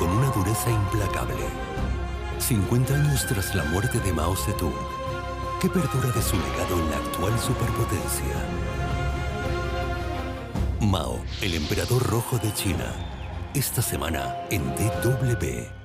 con una dureza implacable. 50 años tras la muerte de Mao Zedong, ¿qué perdura de su legado en la actual superpotencia? Mao, el emperador rojo de China. Esta semana en DW.